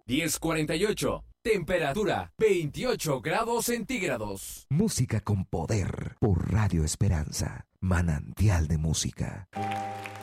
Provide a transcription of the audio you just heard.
10:48. Temperatura 28 grados centígrados. Música con poder por Radio Esperanza, manantial de música.